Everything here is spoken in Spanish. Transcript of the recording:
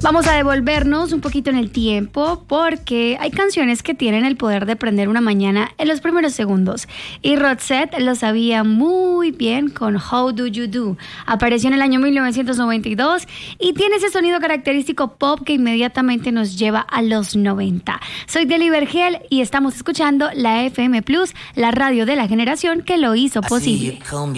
Vamos a devolvernos un poquito en el tiempo porque hay canciones que tienen el poder de prender una mañana en los primeros segundos. Y Roxette lo sabía muy bien con How Do You Do. Apareció en el año 1992 y tiene ese sonido característico pop que inmediatamente nos lleva a los 90. Soy Deli Vergel y estamos escuchando la FM Plus, la radio de la generación que lo hizo posible.